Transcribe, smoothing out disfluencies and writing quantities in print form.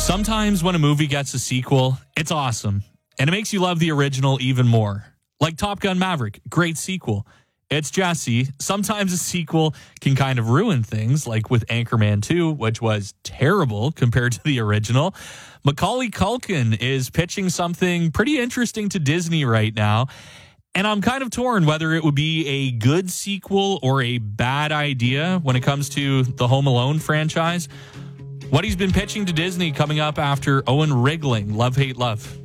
Sometimes when a movie gets a sequel, it's awesome, and it makes you love the original even more. Like Top Gun Maverick, great sequel. It's Jesse. Sometimes a sequel can kind of ruin things, like with Anchorman 2, which was terrible compared to the original. Macaulay Culkin is pitching something pretty interesting to Disney right now, and I'm kind of torn whether it would be a good sequel or a bad idea when it comes to the Home Alone franchise. What he's been pitching to Disney coming up after Owen Wriggling, Love, Hate, Love.